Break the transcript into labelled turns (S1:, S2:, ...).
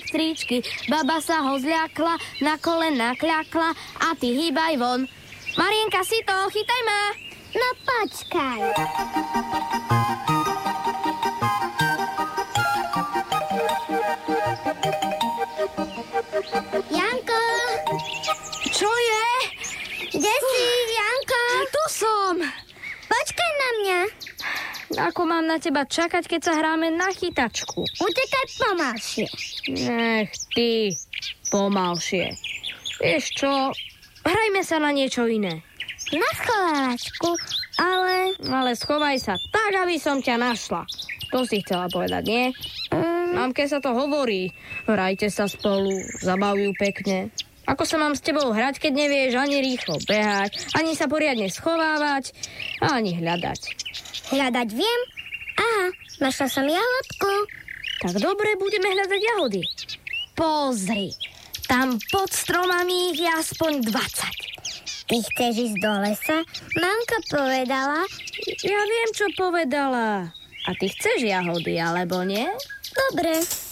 S1: električky. Baba sa ho zľakla, na kolena kľakla a ty hýbaj von. Marienka, si to, chytaj ma.
S2: No počkaj. Janko!
S1: Čo je?
S2: Kde si, Janko?
S1: Tu som.
S2: Počkaj na mňa.
S1: Ako mám na teba čakať, keď sa hráme na chytačku?
S2: Utekaj pomalšie.
S1: Nech ty, pomalšie. Vieš čo, hrajme sa na niečo iné.
S2: Na schovávačku, ale...
S1: Ale schovaj sa tak, aby som ťa našla. To si chcela povedať, nie? Mamke sa to hovorí. Hrajte sa spolu, zabavujú pekne. Ako sa mám s tebou hrať, keď nevieš ani rýchlo behať, ani sa poriadne schovávať, ani hľadať?
S2: Hľadať viem. Aha, našla som jahodku.
S1: Tak dobre, budeme hľadať jahody. Pozri, tam pod stromami ich je aspoň 20.
S2: Ty chceš ísť do lesa? Mamka povedala...
S1: Ja viem, čo povedala. A ty chceš jahody, alebo nie?
S2: Dobre.